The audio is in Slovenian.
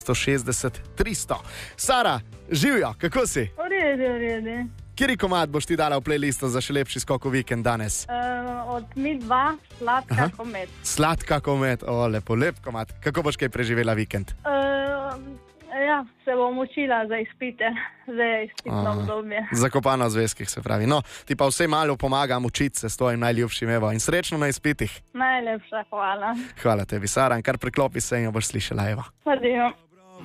160 300. Sara, živijo, kako si? V redu. Kjeri komad boš ti dala v playlisto za še lepši skok v vikend danes? Od Mi2, Sladka komet. Sladka komet, lepo, lep komad. Kako boš kaj preživela vikend? Se bom učila za izpite, za izpitno obdobje. Zakopana v zvezkih, se pravi. No, ti pa vsej malo pomagam učiti se s tvojim najljubšim, evo, in srečno na izpitih. Najlepša hvala. Hvala tebi, Sara, in kar preklopi se in jo boš slišala, evo. Adijo.